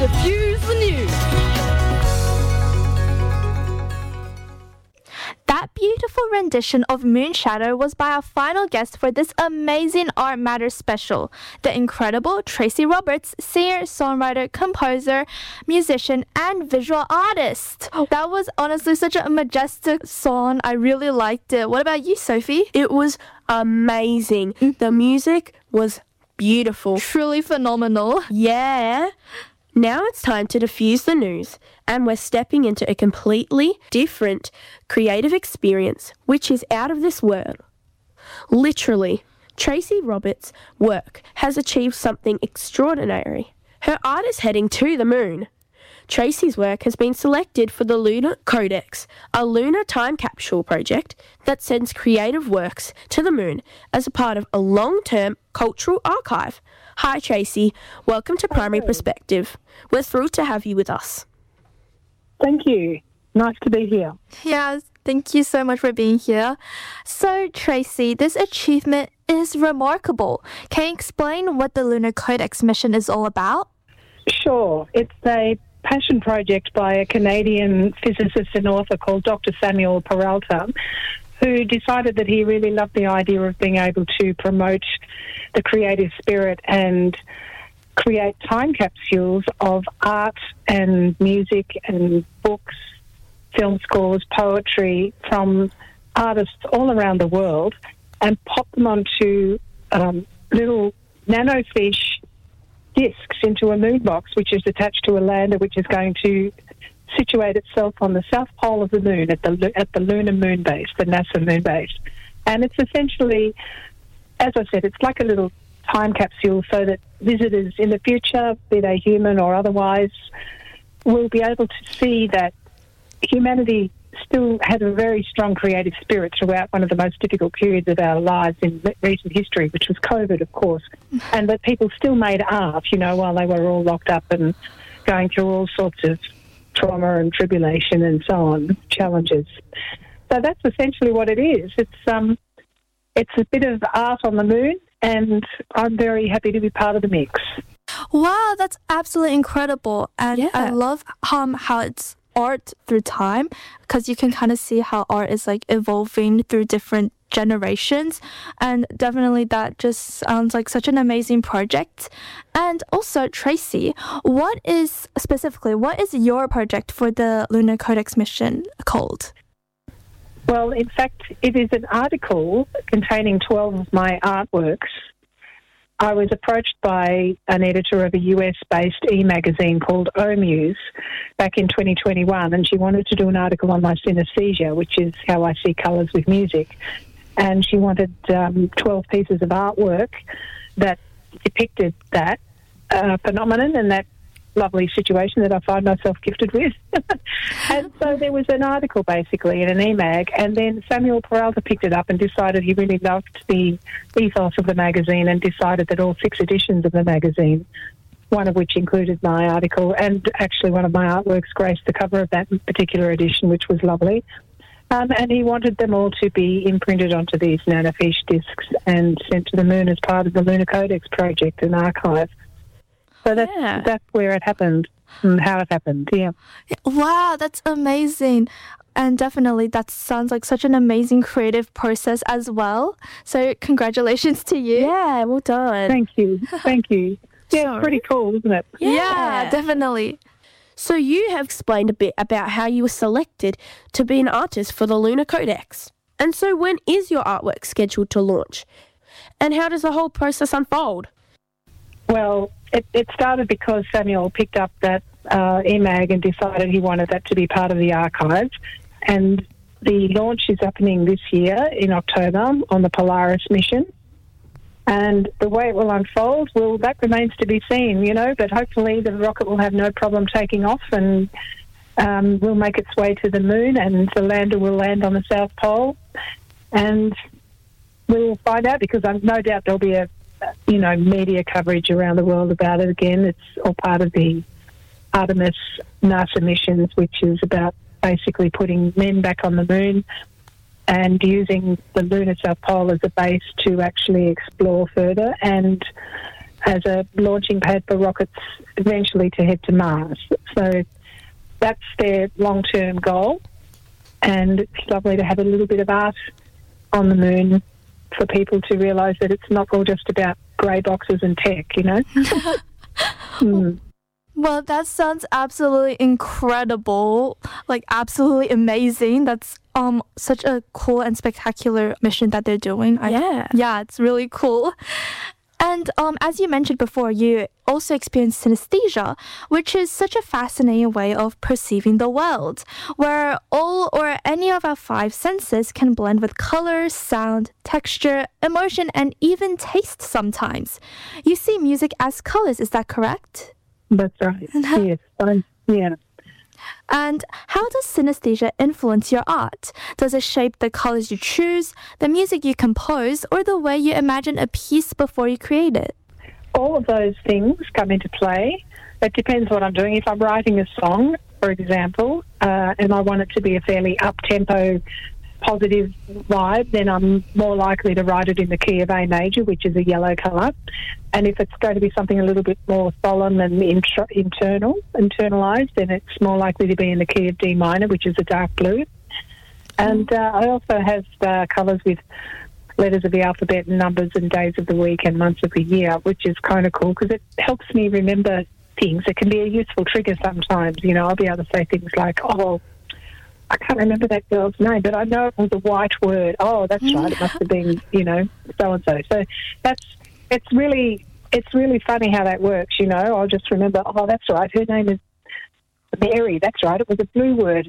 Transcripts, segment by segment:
Diffuse the News. That beautiful rendition of Moonshadow was by our final guest for this amazing Art Matters special, the incredible Tracy Roberts, singer, songwriter, composer, musician, and visual artist. That was honestly such a majestic song. I really liked it. What about you, Sophie? It was amazing. The music was beautiful. Truly phenomenal. Yeah. Now it's time to diffuse the news, and we're stepping into a completely different creative experience, which is out of this world. Literally, Tracy Roberts' work has achieved something extraordinary. Her art is heading to the moon. Tracy's work has been selected for the Lunar Codex, a lunar time capsule project that sends creative works to the moon as a part of a long-term cultural archive. Hi Tracy, welcome to Primary Perspective. We're thrilled to have you with us. Thank you. Nice to be here. Yeah, thank you so much for being here. So Tracy, this achievement is remarkable. Can you explain what the Lunar Codex mission is all about? Sure. It's a passion project by a Canadian physicist and author called Dr. Samuel Peralta, who decided that he really loved the idea of being able to promote the creative spirit and create time capsules of art and music and books, film scores, poetry from artists all around the world and pop them onto little nanofish discs into a moon box, which is attached to a lander, which is going to situate itself on the south pole of the moon at the lunar moon base, the NASA moon base. And it's essentially, as I said, it's like a little time capsule so that visitors in the future, be they human or otherwise, will be able to see that humanity still had a very strong creative spirit throughout one of the most difficult periods of our lives in recent history, which was COVID, of course, and that people still made art, while they were all locked up and going through all sorts of trauma and tribulation and so on, challenges. So that's essentially what it is. It's a bit of art on the moon, and I'm very happy to be part of the mix. Wow, that's absolutely incredible. And Yeah. I love how it's art through time, because you can kind of see how art is like evolving through different generations, and definitely that just sounds like such an amazing project. And also, Tracy, what is your project for the Lunar Codex mission called? Well, in fact, it is an article containing 12 of my artworks. I was approached by an editor of a US-based e-magazine called O-Muse back in 2021, and she wanted to do an article on my synesthesia, which is how I see colours with music. And she wanted 12 pieces of artwork that depicted that phenomenon and that lovely situation that I find myself gifted with. And so there was an article basically in an e-mag, and then Samuel Peralta picked it up and decided he really loved the ethos of the magazine and decided that all 6 editions of the magazine, one of which included my article and actually one of my artworks, graced the cover of that particular edition, which was lovely. And he wanted them all to be imprinted onto these nanofish discs and sent to the moon as part of the Lunar Codex project and archive. So that's where it happened and how it happened, yeah. Wow, that's amazing. And definitely that sounds like such an amazing creative process as well. So congratulations to you. Yeah, well done. Thank you. Yeah, it's pretty cool, isn't it? Yeah, definitely. So you have explained a bit about how you were selected to be an artist for the Lunar Codex. And so when is your artwork scheduled to launch? And how does the whole process unfold? Well, it started because Samuel picked up that e-mag and decided he wanted that to be part of the archive. And the launch is happening this year in October on the Polaris mission. And the way it will unfold, well, that remains to be seen, but hopefully the rocket will have no problem taking off and will make its way to the moon, and the lander will land on the South Pole. And we'll find out, because I've no doubt there'll be a media coverage around the world about it again. It's all part of the Artemis NASA missions, which is about basically putting men back on the moon and using the lunar South Pole as a base to actually explore further and as a launching pad for rockets eventually to head to Mars. So that's their long-term goal, and it's lovely to have a little bit of art on the moon for people to realise that it's not all just about grey boxes and tech, you know. Well, that sounds absolutely incredible, like absolutely amazing. That's such a cool and spectacular mission that they're doing. Yeah, it's really cool. And as you mentioned before, you also experienced synesthesia, which is such a fascinating way of perceiving the world, where all or any of our 5 senses can blend with color, sound, texture, emotion, and even taste sometimes. You see music as colors, is that correct? That's right. Yes. Yeah. And how does synesthesia influence your art? Does it shape the colors you choose, the music you compose, or the way you imagine a piece before you create it? All of those things come into play. It depends what I'm doing. If I'm writing a song, for example, and I want it to be a fairly up-tempo, positive vibe, then I'm more likely to write it in the key of A major, which is a yellow colour. And if it's going to be something a little bit more solemn and internalised, then it's more likely to be in the key of D minor, which is a dark blue. And I also have colours with letters of the alphabet and numbers and days of the week and months of the year, which is kind of cool because it helps me remember things. It can be a useful trigger sometimes. You know, I'll be able to say things like, oh, I can't remember that girl's name, but I know it was a white word. Oh, that's right. It must have been, you know, so-and-so. So it's really funny how that works, you know. I'll just remember, oh, that's right. Her name is Mary. That's right. It was a blue word.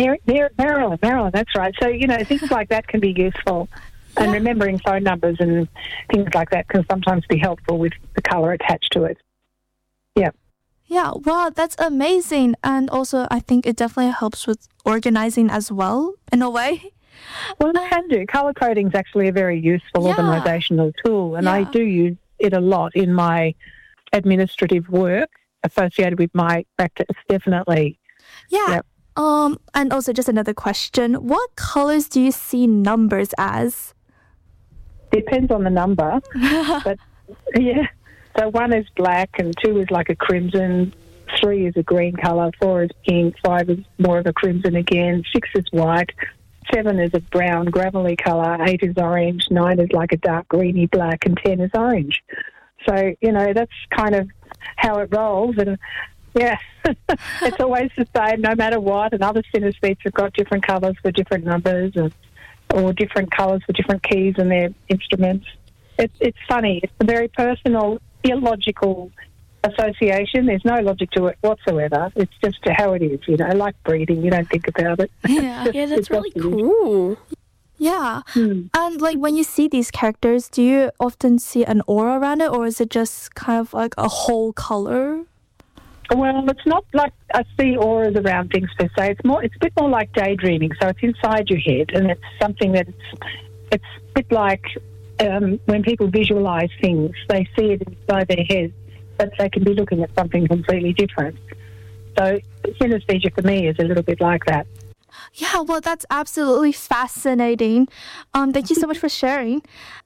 Marilyn. That's right. So, you know, things like that can be useful. And remembering phone numbers and things like that can sometimes be helpful with the colour attached to it. Yeah. Yeah, wow, that's amazing. And also, I think it definitely helps with organizing as well, in a way. Well, it can do. Colour coding is actually a very useful organisational tool, and I do use it a lot in my administrative work associated with my practice, definitely. Yeah. Yep. And also, just another question. What colours do you see numbers as? Depends on the number. But, yeah. So 1 is black and 2 is like a crimson, 3 is a green colour, 4 is pink, 5 is more of a crimson again, 6 is white, 7 is a brown gravelly colour, 8 is orange, 9 is like a dark greeny black, and 10 is orange. So, you know, that's kind of how it rolls. And, yeah, it's always the same no matter what. And other synesthetes have got different colours for different numbers or different colours for different keys in their instruments. It's funny. It's a very personal, illogical association. There's no logic to it whatsoever. It's just how it is, you know, like breathing. You don't think about it. Yeah, that's really cool. Yeah. And like when you see these characters, do you often see an aura around it, or is it just kind of like a whole color? Well, it's not like I see auras around things per se. It's a bit more like daydreaming. So it's inside your head, and it's something that it's a bit like when people visualise things, they see it inside their head, but they can be looking at something completely different. So synesthesia for me is a little bit like that. Yeah, well, that's absolutely fascinating. Thank you so much for sharing.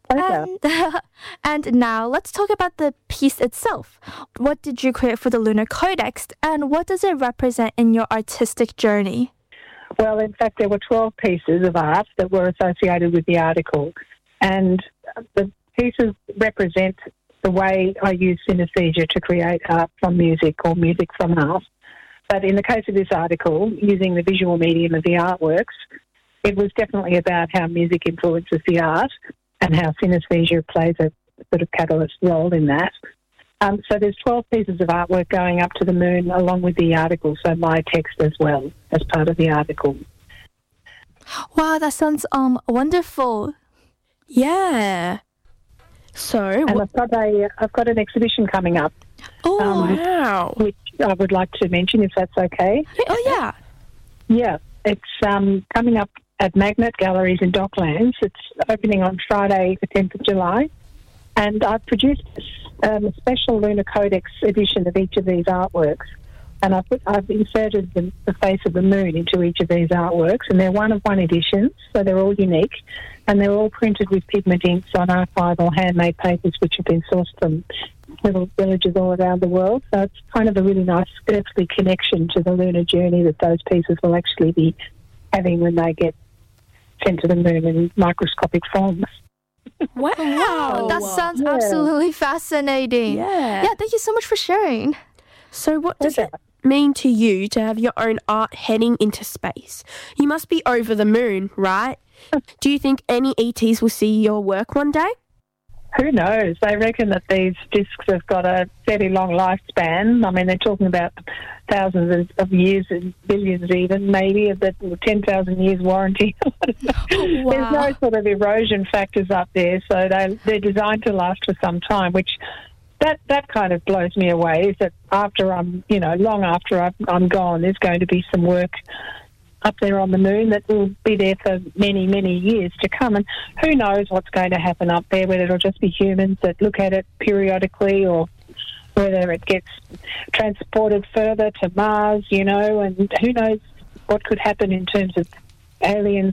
And now let's talk about the piece itself. What did you create for the Lunar Codex, and what does it represent in your artistic journey? Well, in fact, there were 12 pieces of art that were associated with the article, and the pieces represent the way I use synesthesia to create art from music or music from art. But in the case of this article, using the visual medium of the artworks, it was definitely about how music influences the art and how synesthesia plays a sort of catalyst role in that. So there's 12 pieces of artwork going up to the moon along with the article, so my text as well as part of the article. Wow, that sounds wonderful. Yeah. So, and I've got an exhibition coming up. Oh, wow! Which I would like to mention, if that's okay. Oh, yeah. Yeah, it's coming up at Magnet Galleries in Docklands. It's opening on Friday, the 10th of July, and I've produced a special Lunar Codex edition of each of these artworks. And I've inserted the face of the moon into each of these artworks, and they're one-of-one editions, so they're all unique, and they're all printed with pigment inks on archival handmade papers which have been sourced from little villages all around the world. So it's kind of a really nice earthly connection to the lunar journey that those pieces will actually be having when they get sent to the moon in microscopic forms. Wow. Oh, that sounds absolutely fascinating. Yeah. Yeah, thank you so much for sharing. So what does it mean to you to have your own art heading into space? You must be over the moon, right? Do you think any ETs will see your work one day? Who knows? They reckon that these discs have got a fairly long lifespan. I mean, they're talking about thousands of years and billions even, maybe, but 10,000 years warranty. Wow. There's no sort of erosion factors up there, so they're designed to last for some time, which that kind of blows me away, is that after long after I'm gone, there's going to be some work up there on the moon that will be there for many, many years to come. And who knows what's going to happen up there, whether it'll just be humans that look at it periodically or whether it gets transported further to Mars, and who knows what could happen in terms of aliens